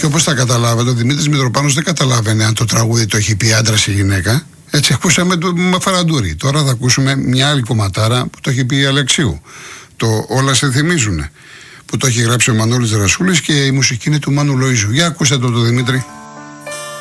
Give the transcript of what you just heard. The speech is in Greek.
Και όπως τα καταλάβατε, ο Δημήτρης Μητροπάνος δεν καταλάβαινε αν το τραγούδι το έχει πει άντρας ή γυναίκα. Έτσι ακούσαμε το Μαφαραντούρι. Τώρα θα ακούσουμε μια άλλη κομματάρα που το έχει πει η Αλεξίου. Το Όλα σε θυμίζουνε, που το έχει γράψει ο Μανώλης Ρασούλης και η μουσική είναι του Μάνου Λοΐζου. Για ακούστε το Δημήτρη.